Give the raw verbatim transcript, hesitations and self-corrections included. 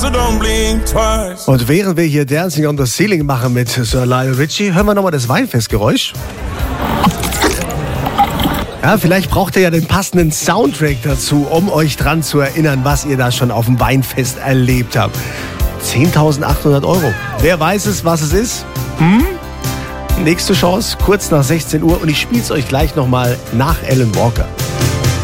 Und während wir hier Dancing on the Ceiling machen mit Sir Lionel Richie, hören wir nochmal das Weinfestgeräusch. Ja, vielleicht braucht ihr ja den passenden Soundtrack dazu, um euch dran zu erinnern, was ihr da schon auf dem Weinfest erlebt habt. zehntausendachthundert Euro. Wer weiß es, was es ist? Hm? Nächste Chance, kurz nach sechzehn Uhr. Und ich spiele es euch gleich nochmal nach Alan Walker.